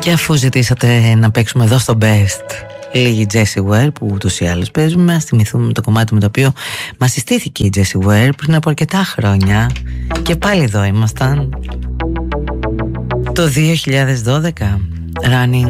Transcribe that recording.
Και αφού ζητήσατε να παίξουμε εδώ στο Best λίγη Jessie Ware, που ούτως ή άλλως παίζουμε, ας θυμηθούμε το κομμάτι με το οποίο μας συστήθηκε η Jessie Ware πριν από αρκετά χρόνια. Και πάλι εδώ ήμασταν το 2012. Running